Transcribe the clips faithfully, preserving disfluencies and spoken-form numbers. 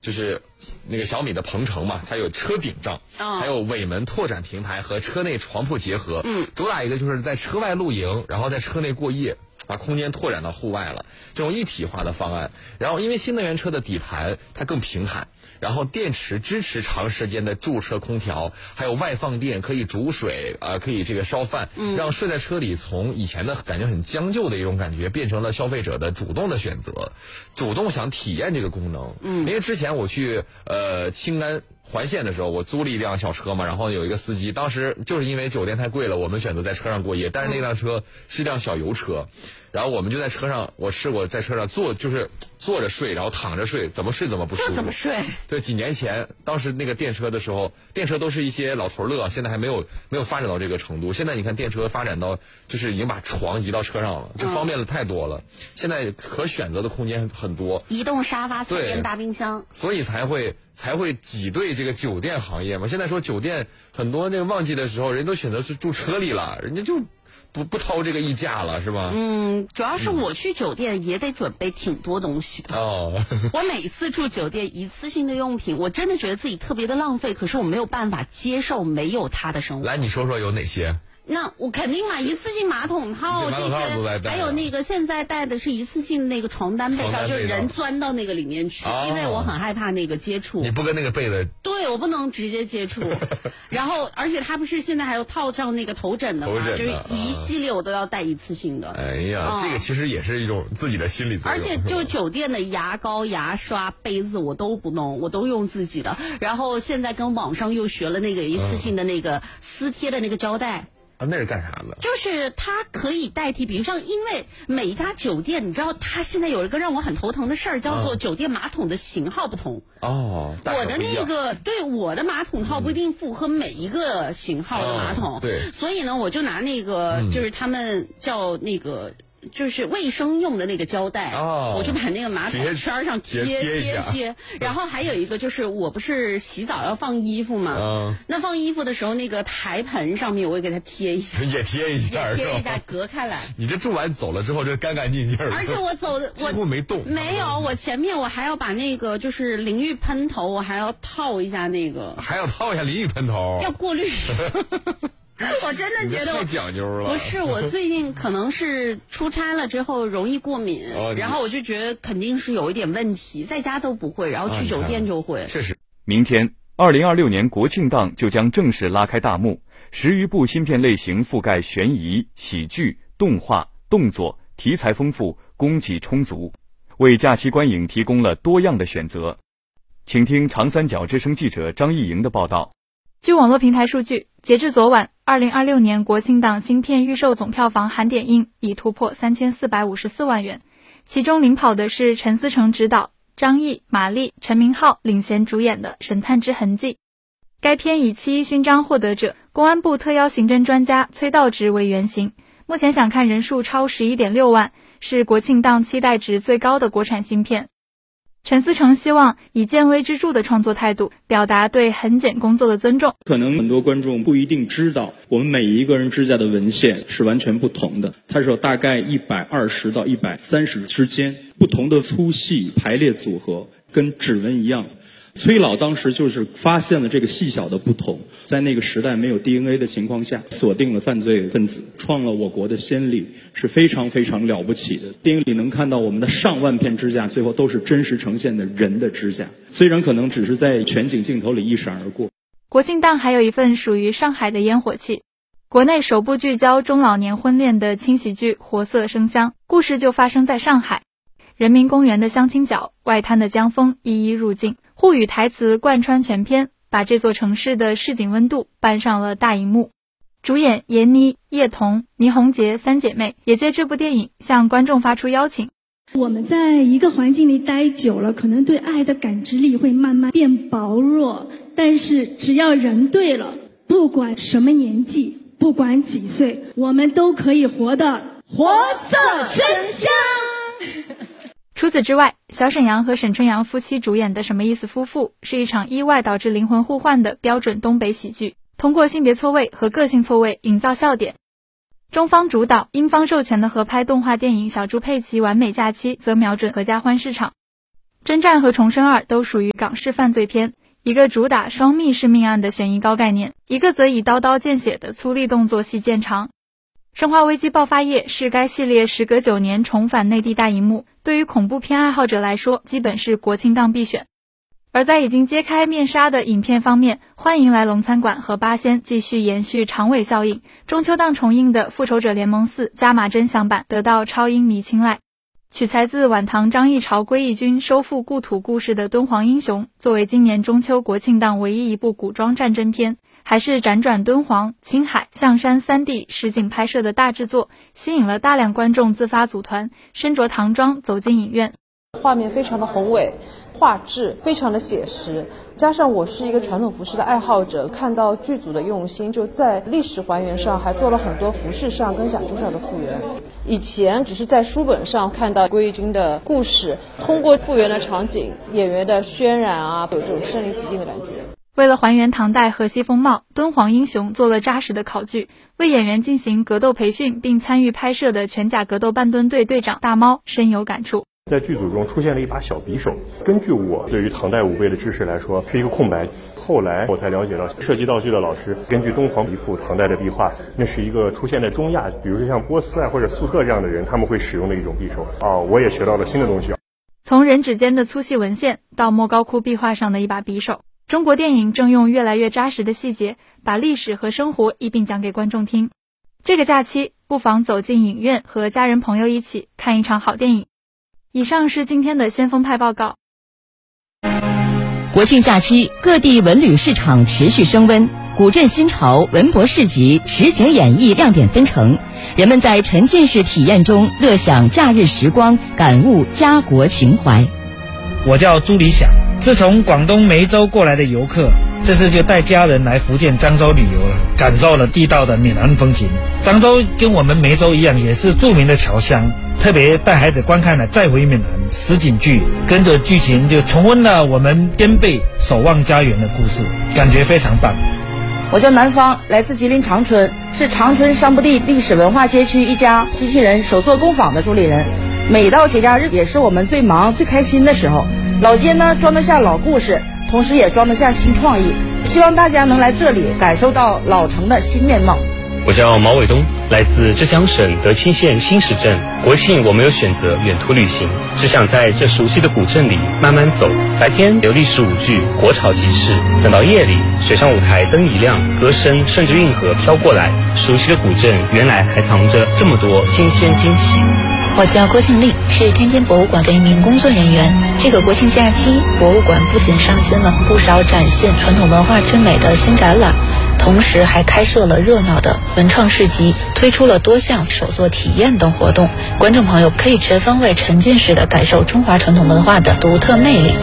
就是那个小米的鹏程嘛，它有车顶帐，哦、还有尾门拓展平台和车内床铺结合，嗯，主打一个就是在车外露营，然后在车内过夜，把空间拓展到户外了，这种一体化的方案。然后因为新能源车的底盘它更平坦，然后电池支持长时间的驻车空调，还有外放电，可以煮水，呃，可以这个烧饭，嗯，让睡在车里从以前的感觉很将就的一种感觉，变成了消费者的主动的选择，主动想体验这个功能。嗯，因为之前我去呃青甘环线的时候，我租了一辆小车嘛，然后有一个司机，当时就是因为酒店太贵了，我们选择在车上过夜，但是那辆车是一辆小油车，然后我们就在车上，我试过在车上坐，就是坐着睡，然后躺着睡，怎么睡怎么不舒服。 这怎么睡？ 对，几年前当时那个电车的时候，电车都是一些老头乐，现在还没有没有发展到这个程度。现在你看电车发展到就是已经把床移到车上了，这方便了太多了。嗯、现在可选择的空间很多， 移动沙发、彩电大冰箱， 所以才会才会挤兑这个酒店行业嘛。现在说酒店很多那个旺季的时候，人都选择去住车里了，人家就不不掏这个溢价了，是吧？ 嗯，主要是我去酒店也得准备挺多东西的。哦，我每次住酒店一次性的用品，我真的觉得自己特别的浪费，可是我没有办法接受没有它的生活。 来，你说说有哪些？ 那我肯定买一次性马桶套这些，还有那个现在带的是一次性那个床单被罩，就是人钻到那个里面去，哦、因为我很害怕那个接触。 你不跟那个被子？ 对，我不能直接接触。然后，而且它不是现在还有套上那个头枕的嘛，就是一系列我都要带一次性的。 哎呀，嗯、这个其实也是一种自己的心理作用。 而且就酒店的牙膏、牙刷、杯子我都不弄，我都用自己的。然后现在跟网上又学了那个一次性的那个撕贴的那个胶带。 啊，那是干啥的？ 就是它可以代替，比如像，因为每一家酒店，你知道，它现在有一个让我很头疼的事儿，叫做酒店马桶的型号不同。 哦， 我的那个，对，我的马桶套不一定符合每一个型号的马桶。 嗯、对。 所以呢，我就拿那个，嗯、就是他们叫那个。就是卫生用的那个胶带，哦、我就把那个马桶圈上贴贴贴，然后还有一个就是我不是洗澡要放衣服嘛，嗯、那放衣服的时候那个台盆上面我也给它贴一下， 也贴一下， 也贴一下隔开来。 你这住完走了之后就干干净净的， 而且我走的我几乎没动， 没有，我前面我还要把那个就是淋浴喷头我还要套一下那个， 还要套一下淋浴喷头， 要过滤。我真的觉得太讲究了。 不是，我最近可能是出差了之后容易过敏，哦、然后我就觉得肯定是有一点问题，在家都不会，然后去酒店就会。 确实， 明天二零二六年国庆档就将正式拉开大幕，十余部新片类型覆盖悬疑、喜剧、动画、动作，题材丰富，供给充足，为假期观影提供了多样的选择。请听长三角之声记者张艺莹的报道。 据网络平台数据，截至昨晚，二零二六年国庆档新片预售总票房含点映已突破三千四百五十四万元，其中领跑的是陈思诚执导、张译、马丽、陈明昊领衔主演的《神探之痕迹》。该片以七一勋章获得者、公安部特邀刑侦专家崔道直为原型，目前想看人数超 十一点六万，是国庆档期待值最高的国产新片。陈思诚希望以见微知著的创作态度，表达对痕检工作的尊重。 可能很多观众不一定知道，我们每一个人指甲的纹线是完全不同的，它是有大概一百二十到一百三十之间，不同的粗细排列组合，跟指纹一样。崔老当时就是发现了这个细小的不同，在那个时代没有 D N A 的情况下，锁定了犯罪分子，创了我国的先例，是非常非常了不起的。电影里能看到我们的上万片指甲，最后都是真实呈现的人的指甲，虽然可能只是在全景镜头里一闪而过。 国庆档还有一份属于上海的烟火气。国内首部聚焦中老年婚恋的轻喜剧《活色生香》，故事就发生在上海。人民公园的相亲角，外滩的江风一一入境，沪语台词贯穿全片，把这座城市的市井温度搬上了大荧幕。主演闫妮、叶童、倪虹洁三姐妹也借这部电影向观众发出邀请。 我们在一个环境里待久了，可能对爱的感知力会慢慢变薄弱，但是只要人对了，不管什么年纪，不管几岁，我们都可以活得活色生香。 除此之外，小沈阳和沈春阳夫妻主演的《什么意思夫妇》是一场意外导致灵魂互换的标准东北喜剧，通过性别错位和个性错位营造笑点。中方主导、英方授权的合拍动画电影《小猪佩奇完美假期》则瞄准合家欢市场。 征战和重生二都属于港式犯罪片，一个主打双密室命案的悬疑高概念，一个则以刀刀见血的粗粝动作戏见长。生化危机爆发夜是该系列时隔九年重返内地大荧幕，对于恐怖片爱好者来说基本是国庆档必选。而在已经揭开面纱的影片方面，欢迎来龙餐馆和八仙继续延续长尾效应，中秋档重映的复仇者联盟四加码真相版得到超英迷青睐。取材自晚唐张议潮归义军收复故土故事的敦煌英雄，作为今年中秋国庆档唯一一部古装战争片，还是辗转敦煌、青海、象山三地实景拍摄的大制作，吸引了大量观众自发组团，身着唐装走进影院。 画面非常的宏伟，画质非常的写实，加上我是一个传统服饰的爱好者，看到剧组的用心，就在历史还原上还做了很多服饰上跟讲究上的复原。以前只是在书本上看到归义军的故事，通过复原的场景、演员的渲染啊，有这种身临其境的感觉。 为了还原唐代河西风貌，敦煌英雄做了扎实的考据，为演员进行格斗培训并参与拍摄的全甲格斗半吨队队长大猫深有感触。 在剧组中出现了一把小匕首，根据我对于唐代武备的知识来说是一个空白。后来我才了解到，设计道具的老师根据敦煌一幅唐代的壁画，那是一个出现在中亚，比如说像波斯啊或者粟特这样的人他们会使用的一种匕首。哦，我也学到了新的东西。 从人指间的粗细纹线到莫高窟壁画上的一把匕首，中国电影正用越来越扎实的细节，把历史和生活一并讲给观众听。这个假期不妨走进影院，和家人朋友一起看一场好电影。以上是今天的先锋派报告。 国庆假期，各地文旅市场持续升温，古镇新潮、文博市集、实景演绎亮点纷呈，人们在沉浸式体验中乐享假日时光，感悟家国情怀。 我叫朱理想，是从广东梅州过来的游客，这次就带家人来福建漳州旅游了，感受了地道的闽南风情。漳州跟我们梅州一样，也是著名的侨乡，特别带孩子观看了《再回闽南》实景剧，跟着剧情就重温了我们颠辈守望家园的故事，感觉非常棒。 我叫南方，来自吉林长春，是长春商埠地历史文化街区一家机器人手作工坊的助理人。每到节假日也是我们最忙最开心的时候，老街呢装得下老故事，同时也装得下新创意，希望大家能来这里感受到老城的新面貌。 我叫毛伟东，来自浙江省德清县新石镇。国庆我没有选择远途旅行，只想在这熟悉的古镇里慢慢走。白天有历史舞剧、国潮集市，等到夜里，水上舞台灯一亮，歌声顺着运河飘过来，熟悉的古镇原来还藏着这么多新鲜惊喜。 我叫郭庆丽，是天津博物馆的一名工作人员。这个国庆假期，博物馆不仅上新了不少展现传统文化之美的新展览，同时还开设了热闹的文创市集，推出了多项手作体验等活动。观众朋友可以全方位沉浸式的感受中华传统文化的独特魅力。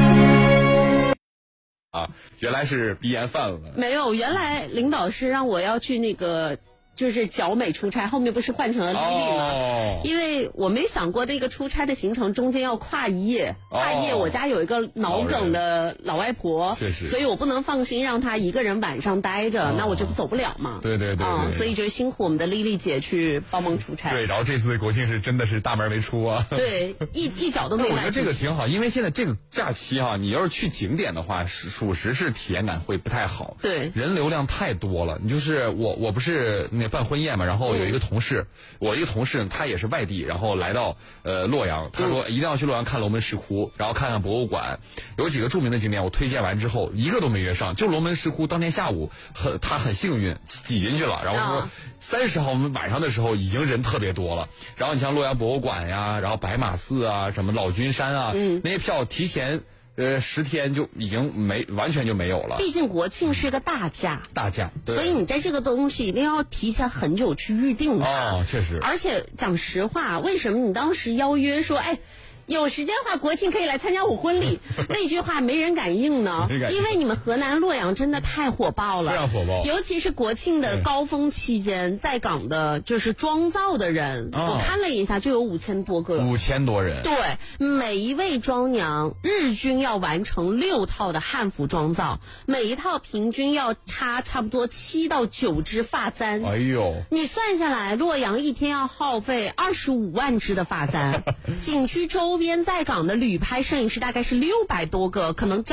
啊，原来是鼻炎犯了。 没有，原来领导是让我要去那个。就是脚美出差，后面不是换成了丽丽吗？哦，因为我没想过那个出差的行程中间要跨一夜，哦、跨一夜我家有一个脑梗的老外婆，确实，所以我不能放心让她一个人晚上待着，哦、那我就走不了嘛。 对对 对, 对, 对, 对、嗯， 所以就辛苦我们的丽丽姐去帮忙出差。 对，然后这次国庆是真的是大门没出啊。 对，一一脚都没迈。 我觉得这个挺好，因为现在这个假期啊，你要是去景点的话，属实是体验感会不太好。 对， 人流量太多了。你就是我，我不是那办婚宴嘛，然后。有一个同事，我一个同事他也是外地，然后来到呃洛阳，他说一定要去洛阳看龙门石窟，然后看看博物馆，有几个著名的景点我推荐完之后一个都没约上，就龙门石窟当天下午很他很幸运挤进去了，然后说三十号我们晚上的时候已经人特别多了，然后你像洛阳博物馆呀，然后白马寺啊，什么老君山啊，嗯、那些票提前。呃，十天就已经没完全就没有了。 毕竟国庆是个大假， 大假， 所以你在这个东西一定要提前很久去预定它。 哦，确实。 而且讲实话，为什么你当时邀约说，哎？有时间的话，国庆可以来参加我婚礼。那句话没人敢应呢，因为你们河南洛阳真的太火爆了， 非常火爆。 尤其是国庆的高峰期间，在岗的就是装造的人，哦、我看了一下，就有五千多个， 五千多人。 对，每一位妆娘日均要完成六套的汉服妆造，每一套平均要插差不多七到九支发簪。 哎呦， 你算下来，洛阳一天要耗费二十五万支的发簪，景区周周边在岗的旅拍摄影师大概是六百多个，可能